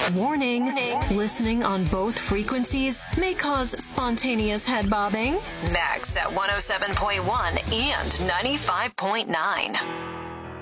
Warning. Listening on both frequencies may cause spontaneous head bobbing. Max at 107.1 and 95.9.